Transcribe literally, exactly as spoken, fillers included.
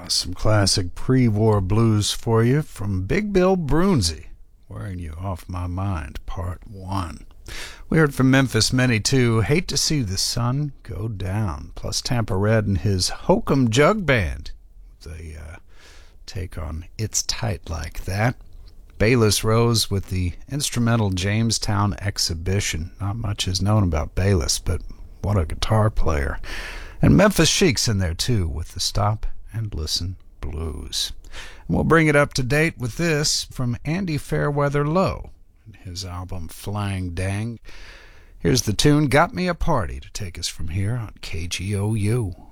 Some classic pre-war blues for you from Big Bill Broonzy, Wearing You Off My Mind, Part one. We heard from Memphis Minnie, too, Hate to See the Sun Go Down, plus Tampa Red and his Hokum Jug Band, with a uh, take on It's Tight Like That. Bayless Rose with the instrumental Jamestown Exhibition. Not much is known about Bayless, but what a guitar player. And Memphis Chic's in there, too, with the Stop and Listen Blues. And we'll bring it up to date with this from Andy Fairweather Lowe, his album Flying Dang. Here's the tune Got Me a Party to take us from here on K G O U.